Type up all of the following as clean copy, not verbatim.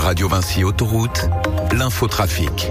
Radio Vinci Autoroute, l'infotrafic.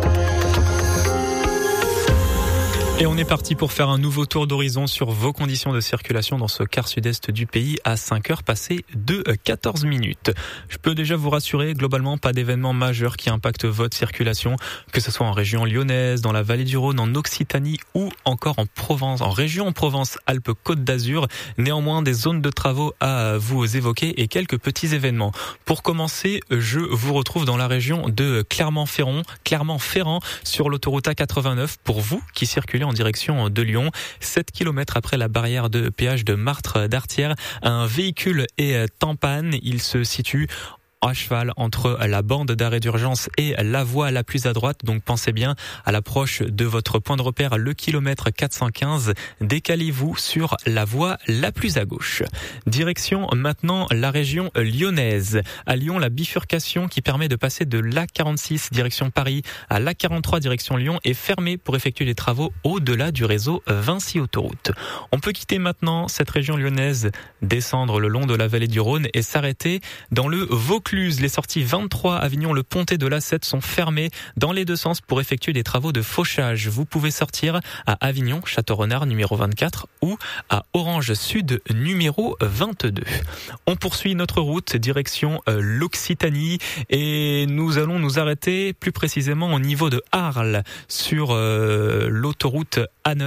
Et on est parti pour faire un nouveau tour d'horizon sur vos conditions de circulation dans ce quart sud-est du pays à 5h passées de 14 minutes. Je peux déjà vous rassurer, globalement, pas d'événements majeurs qui impactent votre circulation, que ce soit en région lyonnaise, dans la vallée du Rhône, en Occitanie ou encore en Provence, en région Provence-Alpes-Côte d'Azur. Néanmoins, des zones de travaux à vous évoquer et quelques petits événements. Pour commencer, je vous retrouve dans la région de Clermont-Ferrand sur l'autoroute A89 pour vous qui circulez en direction de Lyon. 7 km après la barrière de péage de Martres-d'Artière, un véhicule est en panne. Il se situe à cheval entre la bande d'arrêt d'urgence et la voie la plus à droite. Donc pensez bien à l'approche de votre point de repère, le kilomètre 415. Décalez-vous sur la voie la plus à gauche. Direction maintenant la région lyonnaise. À Lyon, la bifurcation qui permet de passer de l'A46 direction Paris à l'A43 direction Lyon est fermée pour effectuer des travaux au-delà du réseau Vinci Autoroute. On peut quitter maintenant cette région lyonnaise, descendre le long de la vallée du Rhône et s'arrêter dans le Vaucluse. Les sorties 23 Avignon, le Pontet de l'A7 sont fermées dans les deux sens pour effectuer des travaux de fauchage. Vous pouvez sortir à Avignon, Château-Renard numéro 24 ou à Orange Sud numéro 22. On poursuit notre route direction l'Occitanie et nous allons nous arrêter plus précisément au niveau de Arles sur l'autoroute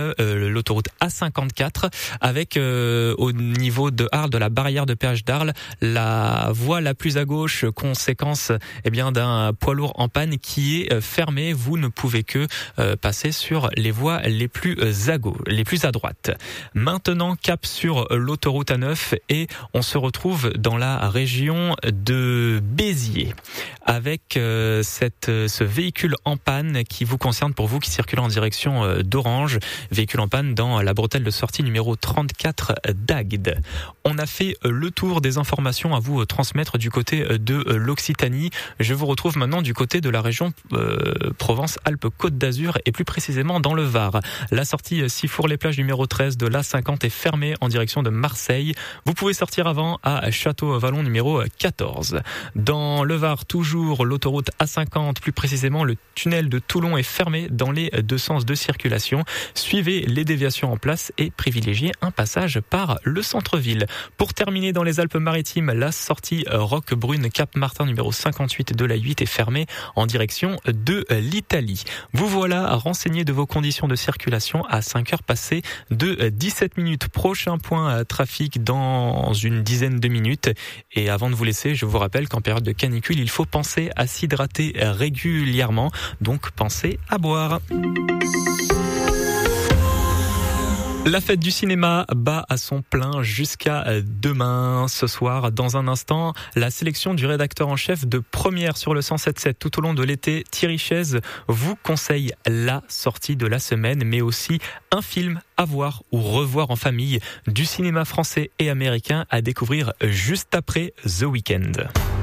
A54 avec au niveau de Arles, de la barrière de péage d'Arles, la voie la plus à gauche, conséquence d'un poids lourd en panne qui est fermé. Vous ne pouvez que passer sur les voies les plus à droite. Maintenant, cap sur l'autoroute A9 et on se retrouve dans la région de Béziers avec ce véhicule en panne qui vous concerne pour vous qui circulez en direction d'Orange. Véhicule en panne dans la bretelle de sortie numéro 34 d'Agde. On a fait le tour des informations à vous transmettre du côté de l'Occitanie. Je vous retrouve maintenant du côté de la région Provence-Alpes-Côte d'Azur et plus précisément dans le Var. La sortie Sifour-les-Plages numéro 13 de l'A50 est fermée en direction de Marseille. Vous pouvez sortir avant à Château-Vallon numéro 14. Dans le Var, toujours l'autoroute A50, plus précisément le tunnel de Toulon est fermé dans les deux sens de circulation. Suivez les déviations en place et privilégiez un passage par le centre-ville. Pour terminer dans les Alpes-Maritimes, la sortie Roquebrune Cap-Martin numéro 58 de la 8 est fermée en direction de l'Italie. Vous voilà renseigné de vos conditions de circulation à 5h passées de 17 minutes. Prochain point trafic dans une dizaine de minutes. Et avant de vous laisser, je vous rappelle qu'en période de canicule, il faut penser à s'hydrater régulièrement. Donc pensez à boire. La fête du cinéma bat à son plein jusqu'à demain. Ce soir, dans un instant, la sélection du rédacteur en chef de Première sur le 107.7 tout au long de l'été, Thierry Chaise, vous conseille la sortie de la semaine, mais aussi un film à voir ou revoir en famille du cinéma français et américain à découvrir juste après The Weeknd.